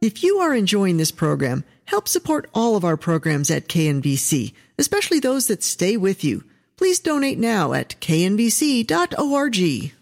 If you are enjoying this program, help support all of our programs at KNBC, especially those that stay with you. Please donate now at knbc.org.